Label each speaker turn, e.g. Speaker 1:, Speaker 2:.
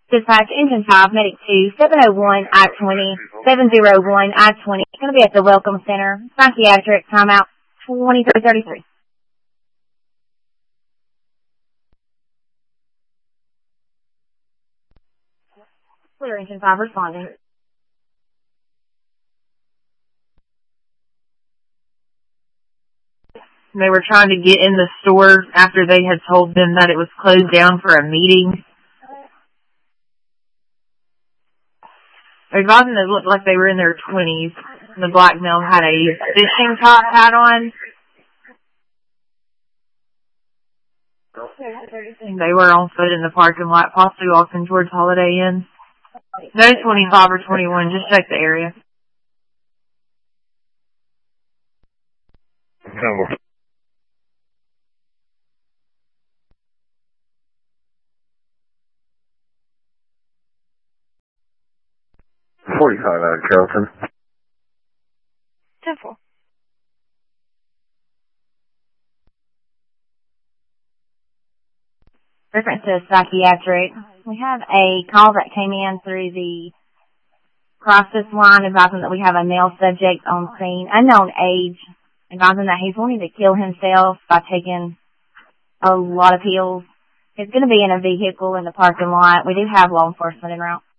Speaker 1: Dispatch Engine 5, Medic 2, 701 I-20, 701 I-20. It's going to be at the Welcome Center. Psychiatric, timeout 2333. Clear Engine 5 responding.
Speaker 2: They were trying to get in the store after they had told them that it was closed down for a meeting. They're advising they looked like they were in their 20s. The black male had a fishing top hat on. They were on foot in the parking lot, possibly walking towards Holiday Inn. No 25 or 21, just check the area.
Speaker 3: Number. 45 out of Carrollton.
Speaker 1: 10-4. Reference to psychiatric. We have a call that came in through the crisis line advising that we have a male subject on scene, unknown age, advising that he's wanting to kill himself by taking a lot of pills. He's going to be in a vehicle in the parking lot. We do have law enforcement en route.